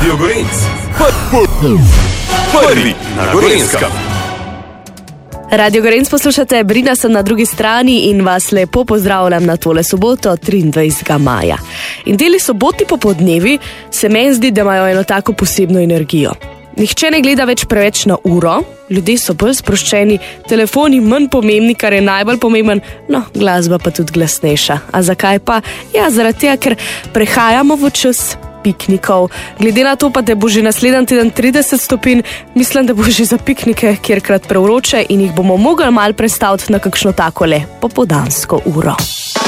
Radio Gorenc. Prvi na Gorenskem. Radio Gorenc poslušate, Brina sem na drugi strani in vas lepo pozdravljam na tole soboto, 23. maja. In teli soboti popodnevi se meni zdi, da imajo eno tako posebno energijo. Nihče ne gleda več preveč na uro, ljudje so bolj sproščeni, telefoni manj pomembni, kar je najbolj pomemben, no, glasba pa tudi glasnejša. A zakaj pa? Ja, zaradi tega, ker prehajamo v čas piknikov. Glede na to pa, da bo že naslednji teden 30 stopinj, mislim, da bo že za piknike kjerkrat prevroče in jih bomo mogli malo prestaviti na kakšno takole popoldansko uro.